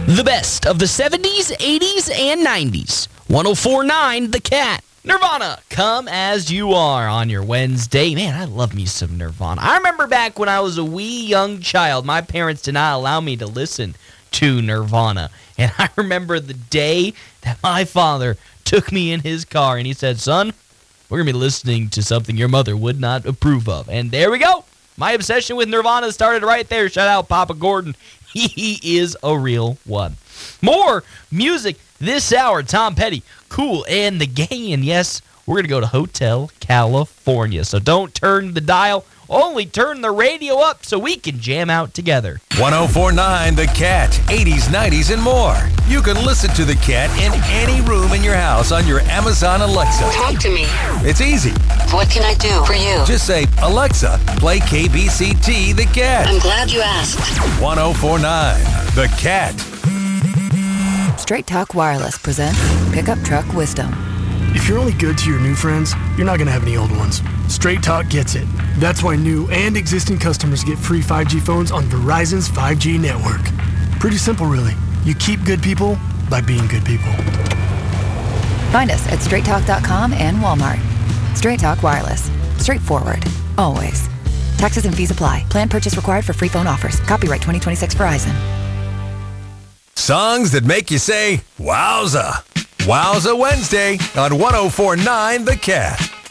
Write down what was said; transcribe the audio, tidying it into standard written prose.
The best of the 70s, 80s, and 90s. 104.9 The Cat. Nirvana, Come As You Are on your Wednesday. Man, I love me some Nirvana. I remember back when I was a wee young child, my parents did not allow me to listen to Nirvana. And I remember the day that my father took me in his car and he said, "Son, we're going to be listening to something your mother would not approve of." And there we go. My obsession with Nirvana started right there. Shout out Papa Gordon. He is a real one. More music this hour. Tom Petty, Kool, and the Gang. And yes, we're going to go to Hotel California. So don't turn the dial. Only turn the radio up so we can jam out together. 104.9 The Cat, 80s, 90s, and more. You can listen to The Cat in any room in your house on your Amazon Alexa. Talk to me. It's easy. What can I do for you? Just say, "Alexa, play KBCT The Cat." I'm glad you asked. 104.9 The Cat. Straight Talk Wireless presents Pickup Truck Wisdom. If you're only good to your new friends, you're not going to have any old ones. Straight Talk gets it. That's why new and existing customers get free 5G phones on Verizon's 5G network. Pretty simple, really. You keep good people by being good people. Find us at straighttalk.com and Walmart. Straight Talk Wireless. Straightforward. Always. Taxes and fees apply. Plan purchase required for free phone offers. Copyright 2026 Verizon. Songs that make you say, "Wowza." Wowza Wednesday on 104.9 The Cat.